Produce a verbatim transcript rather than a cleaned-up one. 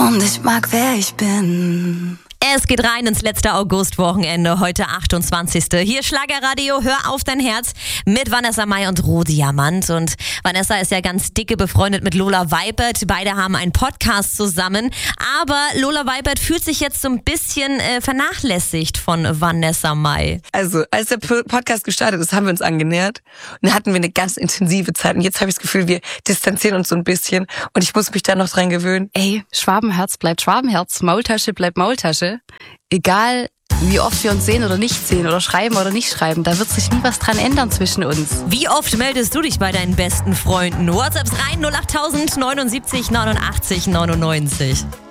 und ich mag, wer ich bin. Es geht rein ins letzte Augustwochenende, heute achtundzwanzigsten Hier Schlagerradio, hör auf dein Herz mit Vanessa Mai und Rohdiamant. Und Vanessa ist ja ganz dicke befreundet mit Lola Weibert. Beide haben einen Podcast zusammen. Aber Lola Weibert fühlt sich jetzt so ein bisschen äh, vernachlässigt von Vanessa Mai. Also, als der Podcast gestartet ist, haben wir uns angenähert. Und dann hatten wir eine ganz intensive Zeit. Und jetzt habe ich das Gefühl, wir distanzieren uns so ein bisschen. Und ich muss mich da noch dran gewöhnen. Ey, Schwabenherz bleibt Schwabenherz, Maultasche bleibt Maultasche. Egal, wie oft wir uns sehen oder nicht sehen oder schreiben oder nicht schreiben, da wird sich nie was dran ändern zwischen uns. Wie oft meldest du dich bei deinen besten Freunden? WhatsApps rein null acht tausend neunundsiebzig neunundachtzig neunundneunzig.